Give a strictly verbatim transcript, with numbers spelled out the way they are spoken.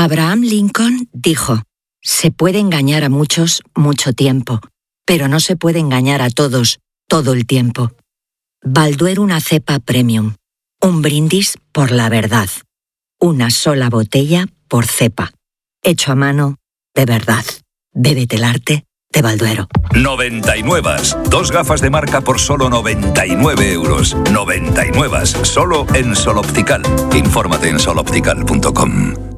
Abraham Lincoln dijo: se puede engañar a muchos mucho tiempo, pero no se puede engañar a todos todo el tiempo. Balduero una cepa premium. Un brindis por la verdad. Una sola botella por cepa. Hecho a mano, de verdad. Bébete el arte de Balduero. noventa y nueve. Dos gafas de marca por solo noventa y nueve euros. noventa y nueve. Solo en Sol Optical. Infórmate en sol optical punto com.